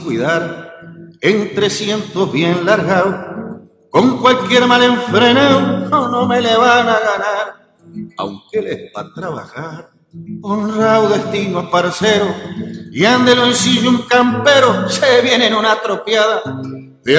cuidar, en 300 bien largado, con cualquier mal enfrenado no me le van a ganar, aunque les va a trabajar. Honrado destino, parcero, y ande lo en un campero, se viene en una tropiada